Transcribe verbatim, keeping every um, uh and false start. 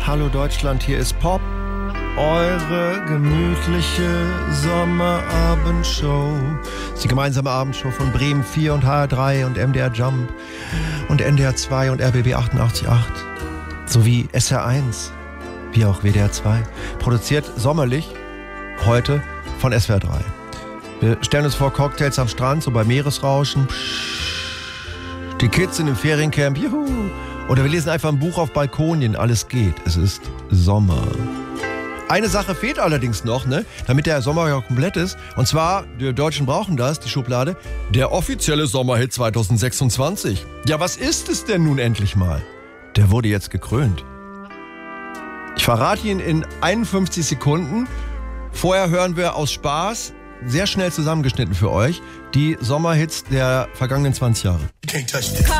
Hallo Deutschland, hier ist Pop, eure gemütliche Sommerabendshow. Das ist die gemeinsame Abendshow von Bremen vier und H R drei und M D R Jump und N D R zwei und R B B achtundachtzig Komma acht sowie S R eins, wie auch W D R zwei. Produziert sommerlich heute von S W R drei. Wir stellen uns vor Cocktails am Strand, so bei Meeresrauschen. Die Kids sind im Feriencamp, juhu. Oder wir lesen einfach ein Buch auf Balkonien, alles geht. Es ist Sommer. Eine Sache fehlt allerdings noch, ne, damit der Sommer ja komplett ist. Und zwar, die Deutschen brauchen das, die Schublade, der offizielle Sommerhit zwanzig sechsundzwanzig. Ja, was ist es denn nun endlich mal? Der wurde jetzt gekrönt. Ich verrate ihn in einundfünfzig Sekunden. Vorher hören wir aus Spaß, sehr schnell zusammengeschnitten für euch, die Sommerhits der vergangenen zwanzig Jahre.